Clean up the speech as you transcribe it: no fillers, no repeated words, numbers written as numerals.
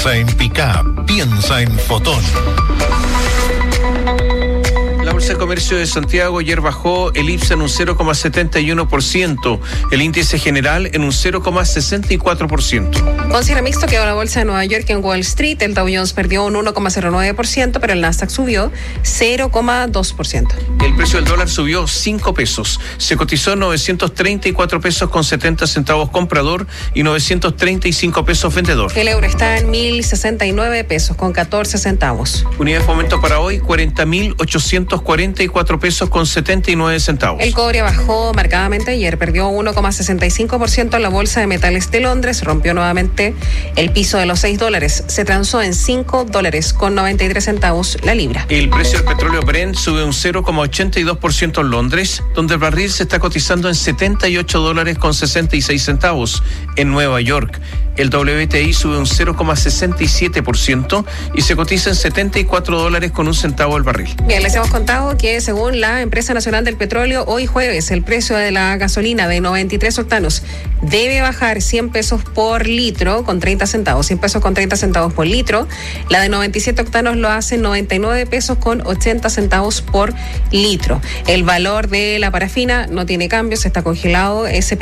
Piensa en Pickup, piensa en Fotón. La Bolsa de Comercio de Santiago ayer bajó el IPSA en un 0,71%, el índice general en un 0,64%. Con cierre mixto quedó la Bolsa de Nueva York en Wall Street. El Dow Jones perdió un 1,09%, pero el Nasdaq subió 0,2%. El precio del dólar subió 5 pesos. Se cotizó 934 pesos con 70 centavos comprador y 935 pesos vendedor. El euro está en 1.069 pesos con 14 centavos. Unidad de fomento para hoy, 40.844 pesos con 79 centavos. El cobre bajó marcadamente ayer, perdió 1,65% en la Bolsa de Metales de Londres, rompió nuevamente el piso de los $6. Se transó en $5 con 93 centavos la libra. El precio del petróleo Brent sube un 0,82% en Londres, donde el barril se está cotizando en $78 con 66 centavos. En Nueva York, el WTI sube un 0,67% y se cotiza en $74 con un centavo el barril. Bien, les hemos contado que según la Empresa Nacional del Petróleo, hoy jueves el precio de la gasolina de 93 octanos debe bajar 100 pesos por litro con 30 centavos, 100 pesos con 30 centavos por litro. La de 97 octanos lo hace 99 pesos con 80 centavos por litro. El valor de la parafina no tiene cambios, está congelado ese